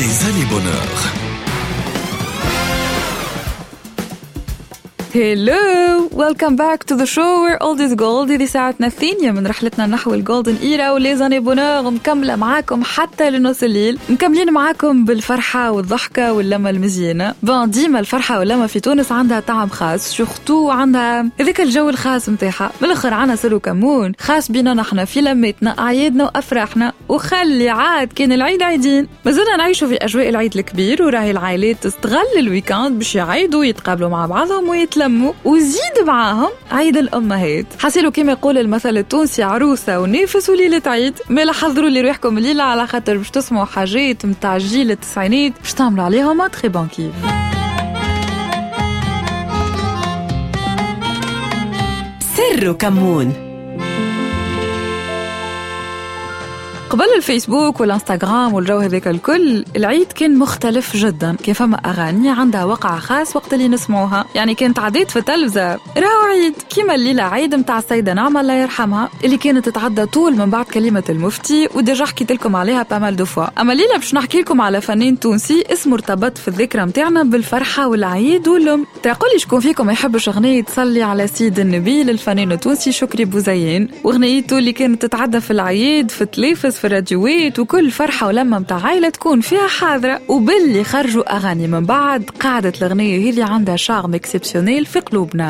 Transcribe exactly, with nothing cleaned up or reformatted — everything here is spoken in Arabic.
Les années bonheur. Hello, welcome back to the show where old is gold. هذه ساعتنا الثانية من رحلتنا نحو الجولدن إيرا وليزاني بونور، مكملة معاكم حتى لنص الليل. مكملين معاكم بالفرحة والضحكة واللمة المزيانة. بان ديما الفرحة واللمة في تونس عندها طعم خاص، شختو عندها هذاك الجو الخاص متاعها. بالآخر عنا سلو كمون خاص بينا نحنا في لمتنا أعيادنا وأفراحنا، وخلي عاد كان العيد عيدين. مازلنا نعيشوا في أجواء العيد الكبير، وراهي العائلات تستغل الويكاند باش يعيدوا يتقابلوا مع بعضهم ويتلموا، وزيد معاهم عيد الأمهات. حسيلو كما يقول المثل التونسي عروسة ونافس وليلة عيد. ما لاحظوا اللي روحكم الليلة على خاطر باش تسمعوا حاجات متاع جيل التسعينات باش تعملوا عليهم تري بون كيف. سر كمون. قبل الفيسبوك والانستغرام والجو هذاك الكل، العيد كان مختلف جدا. كان فما اغاني عندها وقع خاص وقت اللي نسمعوها، يعني كانت عديت في التلفزه راهو عيد كيما الليله عيد متاع السيده نعمه الله يرحمها اللي كانت تتعدى طول من بعد كلمه المفتي، وديجا حكيت لكم عليها بامال دو فوا. اما الليله باش نحكي لكم على فنان تونسي اسمه ارتبط في الذكرى نتاعنا بالفرحه والعيد واللم. تقولي شكون فيكم ما يحبش اغنيه تصلي على سيد النبي للفنان التونسي شكري بوزيان، واغنيته اللي كانت تتعدى في العيد في التلفز في الراديوات، وكل فرحة ولما متاع عائلة تكون فيها حاضرة. وباللي خرجوا أغاني من بعد قاعدة الأغنية هي اللي عندها شارم اكسبسيونيل في قلوبنا.